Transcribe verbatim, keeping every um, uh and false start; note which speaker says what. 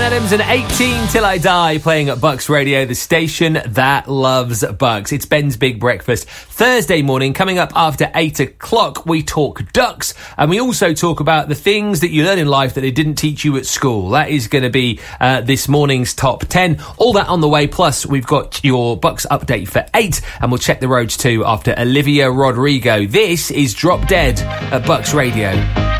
Speaker 1: Adams and eighteen Till I Die, playing at Bucks Radio, the station that loves Bucks. It's Ben's Big Breakfast. Thursday morning, coming up after eight o'clock, we talk ducks, and we also talk about the things that you learn in life that they didn't teach you at school. That is going to be uh, this morning's top ten. All that on the way, plus we've got your Bucks update for eight, and we'll check the roads too after Olivia Rodrigo. This is Drop Dead at Bucks Radio.